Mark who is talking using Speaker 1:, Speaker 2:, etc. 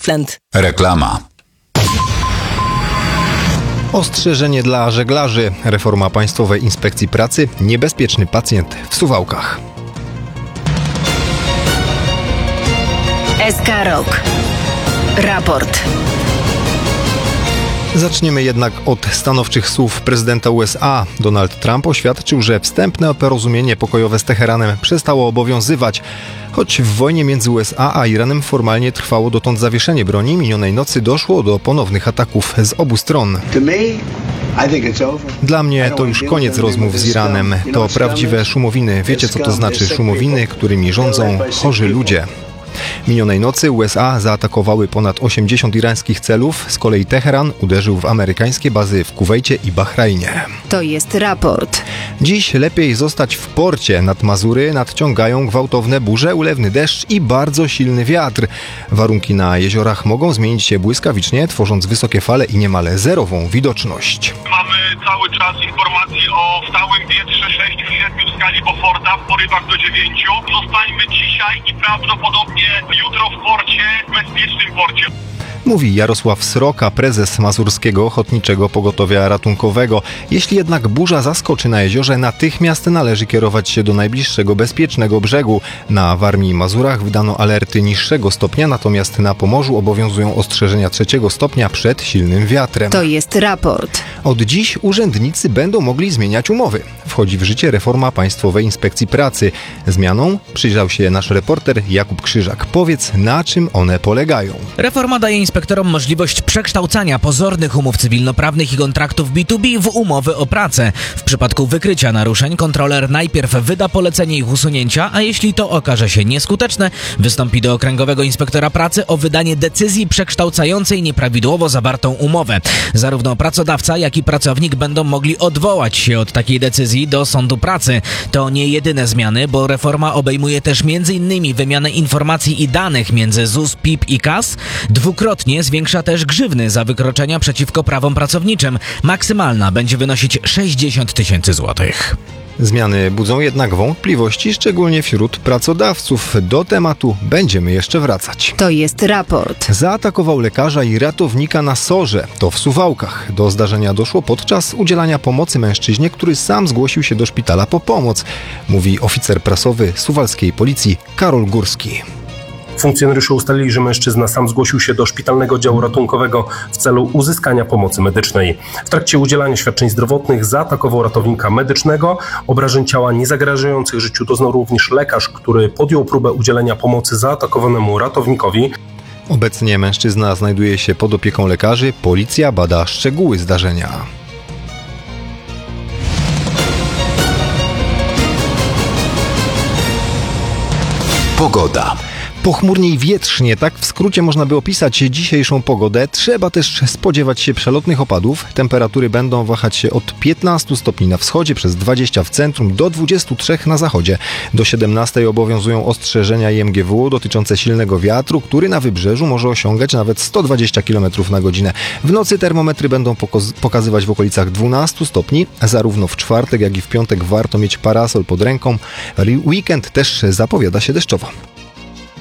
Speaker 1: Portland.
Speaker 2: Reklama.
Speaker 3: Ostrzeżenie dla żeglarzy. Reforma Państwowej Inspekcji Pracy. Niebezpieczny pacjent w Suwałkach.
Speaker 1: SK Rok. Raport.
Speaker 3: Zaczniemy jednak od stanowczych słów prezydenta USA. Donald Trump oświadczył, że wstępne porozumienie pokojowe z Teheranem przestało obowiązywać. Choć w wojnie między USA a Iranem formalnie trwało dotąd zawieszenie broni, minionej nocy doszło do ponownych ataków z obu stron. Dla mnie to już koniec rozmów z Iranem. To prawdziwe szumowiny. Wiecie, co to znaczy szumowiny, którymi rządzą chorzy ludzie. Minionej nocy USA zaatakowały ponad 80 irańskich celów, z kolei Teheran uderzył w amerykańskie bazy w Kuwejcie i Bahrajnie.
Speaker 1: To jest raport.
Speaker 3: Dziś lepiej zostać w porcie. Nad Mazury nadciągają gwałtowne burze, ulewny deszcz i bardzo silny wiatr. Warunki na jeziorach mogą zmienić się błyskawicznie, tworząc wysokie fale i niemal zerową widoczność.
Speaker 4: Mamy cały czas informacji o stałym wietrze 6,7 w skali Beauforta w porywach do 9. Zostańmy dzisiaj i prawdopodobnie jutro w porcie, w bezpiecznym porcie.
Speaker 3: Mówi Jarosław Sroka, prezes Mazurskiego Ochotniczego Pogotowia Ratunkowego. Jeśli jednak burza zaskoczy na jeziorze, natychmiast należy kierować się do najbliższego bezpiecznego brzegu. Na Warmii i Mazurach wydano alerty niższego stopnia, natomiast na Pomorzu obowiązują ostrzeżenia 3 stopnia przed silnym wiatrem.
Speaker 1: To jest raport.
Speaker 3: Od dziś urzędnicy będą mogli zmieniać umowy. Wchodzi w życie reforma Państwowej Inspekcji Pracy. Zmianą przyjrzał się nasz reporter Jakub Krzyżak. Powiedz, na czym one polegają.
Speaker 5: Reforma daje inspektorom możliwość przekształcania pozornych umów cywilnoprawnych i kontraktów B2B w umowy o pracę. W przypadku wykrycia naruszeń kontroler najpierw wyda polecenie ich usunięcia, a jeśli to okaże się nieskuteczne, wystąpi do Okręgowego Inspektora Pracy o wydanie decyzji przekształcającej nieprawidłowo zawartą umowę. Zarówno pracodawca, jak i pracownik będą mogli odwołać się od takiej decyzji do Sądu Pracy. To nie jedyne zmiany, bo reforma obejmuje też m.in. wymianę informacji i danych między ZUS, PIP i KAS. Dwukrotnie zwiększa też grzywny za wykroczenia przeciwko prawom pracowniczym. Maksymalna będzie wynosić 60 000 złotych.
Speaker 3: Zmiany budzą jednak wątpliwości, szczególnie wśród pracodawców. Do tematu będziemy jeszcze wracać.
Speaker 1: To jest raport.
Speaker 3: Zaatakował lekarza i ratownika na Sorze. To w Suwałkach. Do zdarzenia doszło podczas udzielania pomocy mężczyźnie, który sam zgłosił się do szpitala po pomoc. Mówi oficer prasowy suwalskiej policji Karol Górski.
Speaker 6: Funkcjonariusze ustalili, że mężczyzna sam zgłosił się do szpitalnego działu ratunkowego w celu uzyskania pomocy medycznej. W trakcie udzielania świadczeń zdrowotnych zaatakował ratownika medycznego. Obrażeń ciała niezagrażających życiu doznał również lekarz, który podjął próbę udzielenia pomocy zaatakowanemu ratownikowi.
Speaker 3: Obecnie mężczyzna znajduje się pod opieką lekarzy. Policja bada szczegóły zdarzenia.
Speaker 2: Pogoda.
Speaker 3: Pochmurnie i wietrznie, tak w skrócie można by opisać dzisiejszą pogodę. Trzeba też spodziewać się przelotnych opadów. Temperatury będą wahać się od 15 stopni na wschodzie, przez 20 w centrum, do 23 na zachodzie. Do 17 obowiązują ostrzeżenia IMGW dotyczące silnego wiatru, który na wybrzeżu może osiągać nawet 120 km na godzinę. W nocy termometry będą pokazywać w okolicach 12 stopni. Zarówno w czwartek, jak i w piątek warto mieć parasol pod ręką. Weekend też zapowiada się deszczowo.